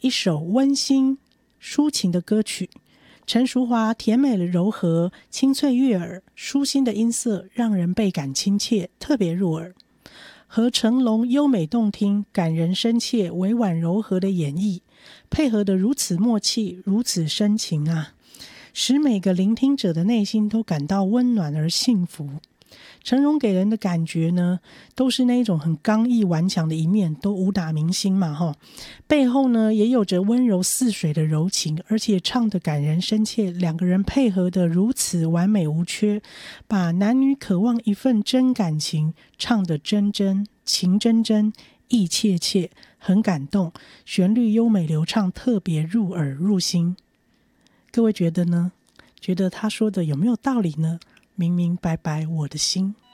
一首温馨抒情的歌曲。陈淑华甜美的柔和，清脆悦耳，舒心的音色让人倍感亲切，特别入耳。和成龙优美动听、感人深切、委婉柔和的演绎，配合得如此默契，如此深情啊，使每个聆听者的内心都感到温暖而幸福。成龙给人的感觉呢，都是那一种很刚毅顽强的一面，都武打明星嘛背后呢也有着温柔似水的柔情，而且唱得感人深切，两个人配合得如此完美无缺，把男女渴望一份真感情唱得真真情真真意切切，很感动，旋律优美流畅，特别入耳入心。各位觉得呢？觉得他说的有没有道理呢？明明白白我的心。